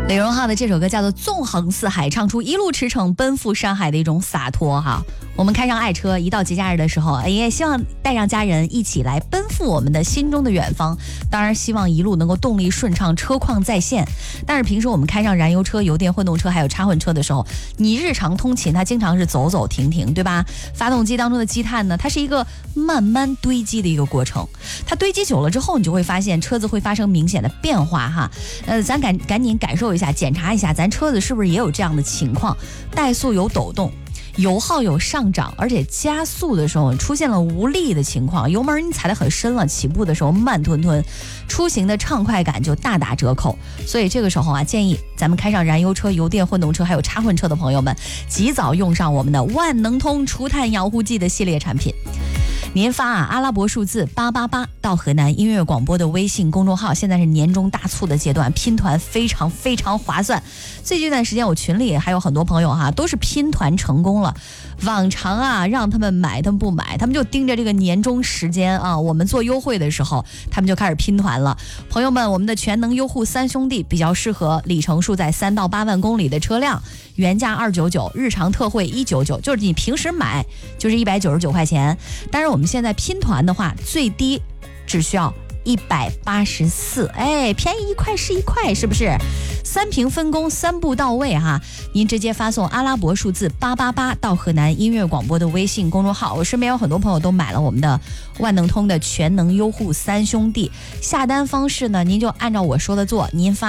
李荣浩的这首歌叫做《纵横四海》，唱出一路驰骋奔赴山海的一种洒脱哈。我们开上爱车，一到节假日的时候，也希望带上家人一起来奔赴我们的心中的远方。当然，希望一路能够动力顺畅，车况在线。但是平时我们开上燃油车、油电混动车还有插混车的时候，你日常通勤它经常是走走停停，对吧？发动机当中的积碳呢，它是一个慢慢堆积的一个过程。它堆积久了之后，你就会发现车子会发生明显的变化哈。咱赶紧感受一下，检查一下咱车子是不是也有这样的情况，怠速有抖动，油耗有上涨，而且加速的时候出现了无力的情况，油门你踩得很深了，起步的时候慢吞吞，出行的畅快感就大打折扣。所以这个时候啊，建议咱们开上燃油车、油电混动车还有插混车的朋友们，及早用上我们的万能通除碳养护剂的系列产品。您发阿拉伯数字888到河南音乐广播的微信公众号，现在是年终大促的阶段，拼团非常非常划算。最近一段时间我群里还有很多朋友都是拼团成功了。往常让他们买他们不买，他们就盯着这个年终时间我们做优惠的时候他们就开始拼团了。朋友们，我们的全能优护三兄弟比较适合里程数在3到8万公里的车辆，原价299，日常特惠199，就是你平时买就是199块钱。但是我们现在拼团的话，最低只需要184，便宜1块是1块，是不是？3屏分工，3步到位哈。您直接发送阿拉伯数字888到河南音乐广播的微信公众号。我身边有很多朋友都买了我们的万能通的全能优护三兄弟，下单方式呢，您就按照我说的做，您发